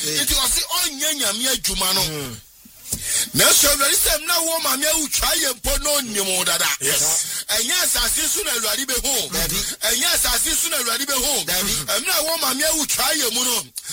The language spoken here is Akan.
It was onyanya me adwuma no. Na so very same na wo ma me utwa yempo no nimo dada. Yes. Enya asase su na Awurade be ho. Enya asase su na Awurade be ho. Emna wo ma me utwa yemu no.